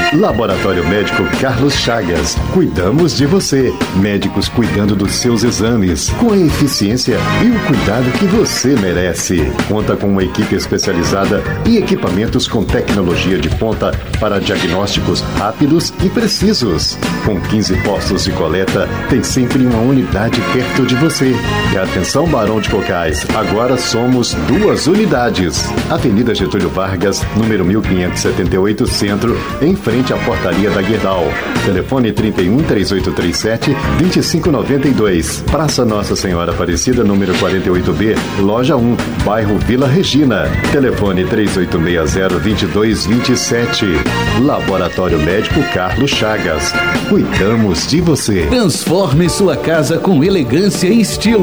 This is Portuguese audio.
Laboratório Médico Carlos Chagas. Cuidamos de você. Médicos cuidando dos seus exames, com a eficiência e o cuidado que você merece. Conta com uma equipe especializada e equipamentos com tecnologia de ponta para diagnósticos rápidos e precisos. Com 15 postos de coleta, tem sempre uma unidade perto de você. E atenção, Barão de Cocais, agora somos 2 unidades. Avenida Getúlio Vargas, número 1578, Centro, em frente à portaria da Guerdal. Telefone 31-3837-2592. Praça Nossa Senhora Aparecida, número 48B, Loja 1, bairro Vila Regina. Telefone 3860-2227. Laboratório Médico Carlos Chagas. Cuidamos de você. Transforme sua casa com elegância e estilo.